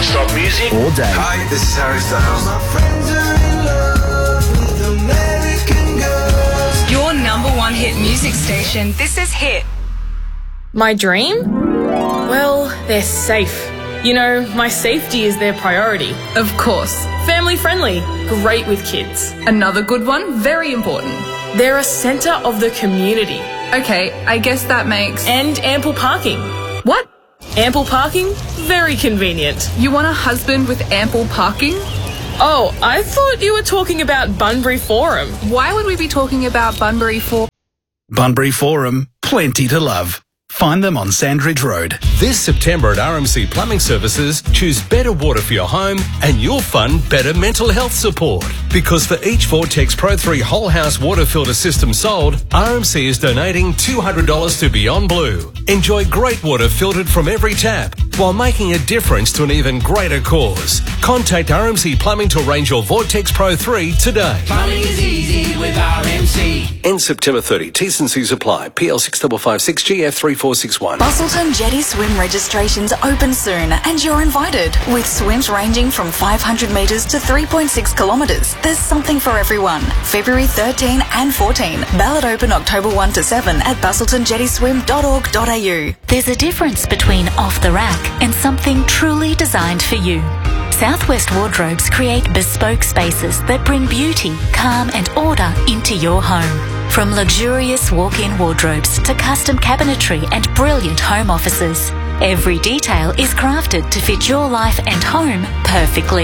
Non-stop music all day. Hi, this is Harry Styles. My friends are in love with American girls. Your number one hit music station. This is Hit. My dream? Well, they're safe. You know, my safety is their priority. Of course. Family friendly, great with kids. Another good one, very important. They're a centre of the community. Okay, I guess that makes... And ample parking. What? Ample parking? Very convenient. You want a husband with ample parking? Oh, I thought you were talking about Bunbury Forum. Why would we be talking about Bunbury Forum? Bunbury Forum, plenty to love. Find them on Sandridge Road. This September at RMC Plumbing Services, choose better water for your home and you'll fund better mental health support. Because for each Vortex Pro 3 whole house water filter system sold, RMC is donating $200 to Beyond Blue. Enjoy great water filtered from every tap while making a difference to an even greater cause. Contact RMC Plumbing to arrange your Vortex Pro 3 today. Plumbing is easy with RMC. End September 30. T's and C's apply. PL 6556 GF 3461. Busselton Jetty Swim registrations open soon and you're invited. With swims ranging from 500 metres to 3.6 kilometres, there's something for everyone. February 13 and 14. Ballot open October 1 to 7 at busseltonjettyswim.org.au. There's a difference between off the rack and something truly designed for you. Southwest Wardrobes create bespoke spaces that bring beauty, calm and order into your home. From luxurious walk-in wardrobes to custom cabinetry and brilliant home offices, every detail is crafted to fit your life and home perfectly.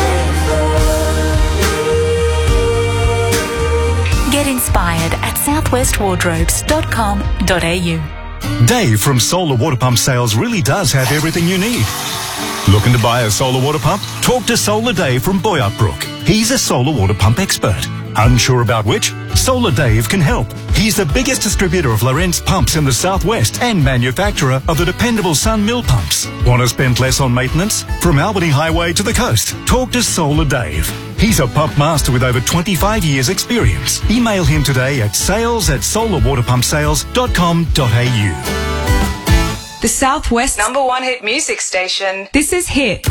Get inspired at southwestwardrobes.com.au. Dave from Solar Water Pump Sales really does have everything you need. Looking to buy a solar water pump? Talk to Solar Dave from Boyup Brook. He's a solar water pump expert. Unsure about which? Solar Dave can help. He's the biggest distributor of Lorentz pumps in the southwest and manufacturer of the dependable Sun Mill pumps. Want to spend less on maintenance? From Albany Highway to the coast, talk to Solar Dave. He's a pump master with over 25 years experience. Email him today at sales@solarwaterpumpsales.com.au. The Southwest number one hit music station. This is Hit.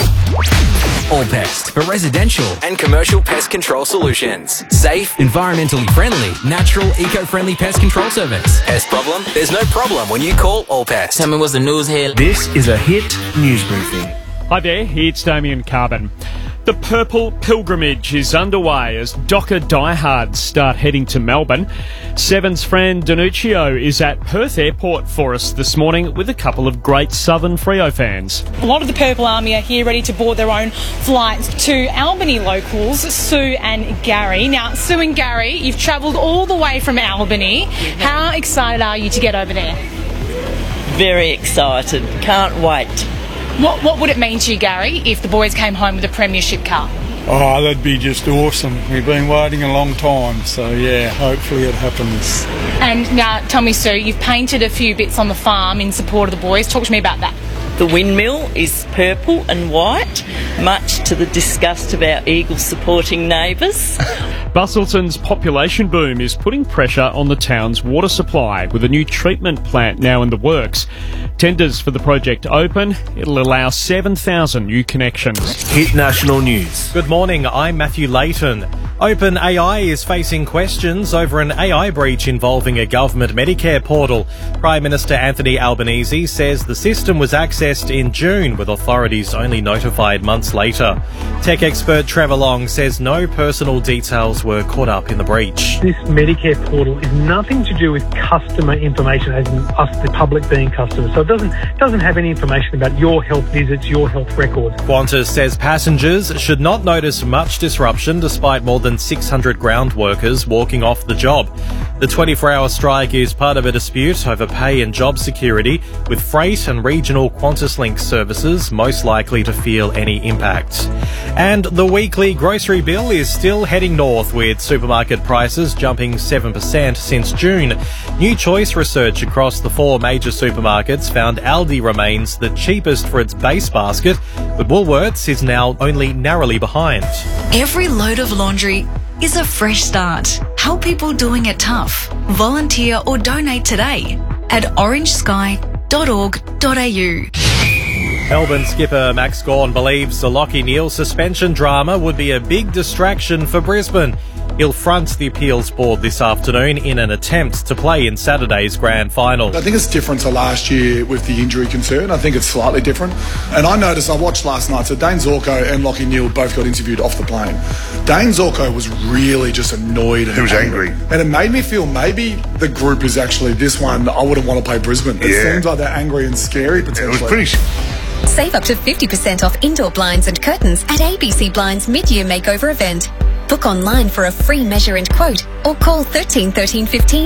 Allpest for residential and commercial pest control solutions. Safe, environmentally friendly, natural, eco-friendly pest control service. Pest problem? There's no problem when you call Allpest. Tell me what's the news here. This is a Hit news briefing. Hi there, it's Damien Carbon. The Purple Pilgrimage is underway as Docker diehards start heading to Melbourne. Seven's Fran Danuccio is at Perth Airport for us this morning with a couple of great Southern Freo fans. A lot of the Purple Army are here ready to board their own flights to Albany locals, Sue and Gary. Now, Sue and Gary, you've travelled all the way from Albany. How excited are you to get over there? Very excited. Can't wait. What would it mean to you, Gary, if the boys came home with a premiership car? Oh, that'd be just awesome. We've been waiting a long time, so yeah, hopefully it happens. And now, tell me, Sue, you've painted a few bits on the farm in support of the boys. Talk to me about that. The windmill is purple and white, much to the disgust of our eagle supporting neighbours. Busselton's population boom is putting pressure on the town's water supply with a new treatment plant now in the works. Tenders for the project open. It'll allow 7,000 new connections. Hit National News. Good morning, I'm Matthew Layton. OpenAI is facing questions over an AI breach involving a government Medicare portal. Prime Minister Anthony Albanese says the system was accessed in June, with authorities only notified months later. Tech expert Trevor Long says no personal details were caught up in the breach. This Medicare portal is nothing to do with customer information, as in us, the public, being customers. So it doesn't have any information about your health visits, your health records. Qantas says passengers should not notice much disruption despite more than 600 ground workers walking off the job. The 24-hour strike is part of a dispute over pay and job security, with freight and regional QantasLink services most likely to feel any impact. And the weekly grocery bill is still heading north, with supermarket prices jumping 7% since June. New Choice research across the 4 major supermarkets found Aldi remains the cheapest for its base basket, but Woolworths is now only narrowly behind. Every load of laundry is a fresh start. Help people doing it tough. Volunteer or donate today at orangesky.org.au. Melbourne skipper Max Gawn believes the Lachie Neale suspension drama would be a big distraction for Brisbane. He'll front the appeals board this afternoon in an attempt to play in Saturday's grand final. I think it's different to last year with the injury concern. I think it's slightly different. And I noticed, I watched last night, so Dane Zorko and Lachie Neale both got interviewed off the plane. Dane Zorko was really just annoyed. He was angry. And it made me feel maybe the group is actually this one, I wouldn't want to play Brisbane. It seems like they're angry and scary potentially. It was pretty... Save up to 50% off indoor blinds and curtains at ABC Blinds mid-year makeover event. Book online for a free measure and quote or call 13 13 15